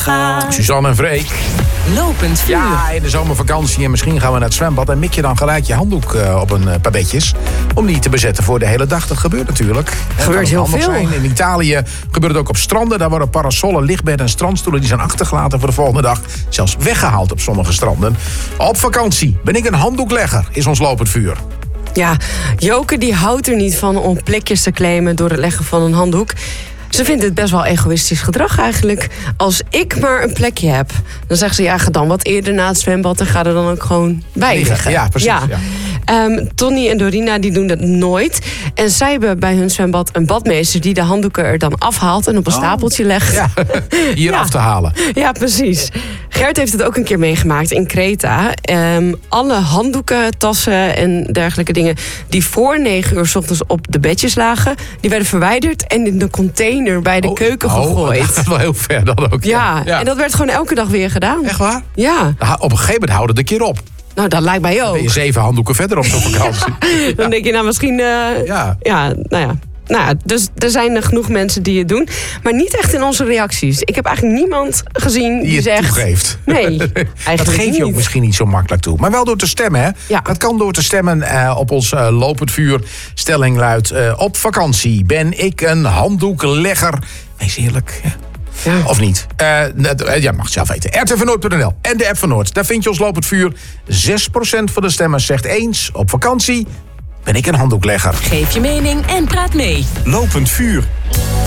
Suzanne en Freek. Lopend vuur. Ja, in de zomervakantie en misschien gaan we naar het zwembad. En mik je dan gelijk je handdoek op een paar bedjes. Om die te bezetten voor de hele dag. Dat gebeurt natuurlijk. Gebeurt heel veel. Zijn. In Italië gebeurt het ook op stranden. Daar worden parasollen, lichtbedden en strandstoelen... die zijn achtergelaten voor de volgende dag. Zelfs weggehaald op sommige stranden. Op vakantie ben ik een handdoeklegger, is ons lopend vuur. Ja, Joke die houdt er niet van om plekjes te claimen door het leggen van een handdoek. Ze vindt het best wel egoïstisch gedrag eigenlijk. Als ik maar een plekje heb, dan zegt ze... ja, ga dan wat eerder naar het zwembad en ga er dan ook gewoon bij liggen. Ja, precies. Ja. Tony en Dorina die doen dat nooit. En zij hebben bij hun zwembad een badmeester... die de handdoeken er dan afhaalt en op een stapeltje legt. Ja, hier af te halen. Ja, precies. Gert heeft het ook een keer meegemaakt in Kreta. Alle handdoeken, tassen en dergelijke dingen... die voor 9 uur 's ochtends op de bedjes lagen... die werden verwijderd en in de container bij de keuken gegooid. Dat is wel heel ver dan ook. Ja, en dat werd gewoon elke dag weer gedaan. Echt waar? Ja. Op een gegeven moment houden de keer op. Nou, dat lijkt mij ook. Ben je 7 handdoeken verder op zo'n vakantie. Dan denk je, nou misschien... Nou ja, dus er zijn genoeg mensen die het doen. Maar niet echt in onze reacties. Ik heb eigenlijk niemand gezien die zegt... toegeeft. Nee, eigenlijk dat geef je ook misschien niet zo makkelijk toe. Maar wel door te stemmen, hè? Ja. Dat kan door te stemmen op ons lopend vuur. Stelling luidt, op vakantie ben ik een handdoeklegger. Wees eerlijk, ja. Of niet? Ja, mag het zelf weten. rtvnoord.nl en de app van Noord. Daar vind je ons lopend vuur. 6% van de stemmers zegt eens. Op vakantie ben ik een handdoeklegger. Geef je mening en praat mee. Lopend vuur.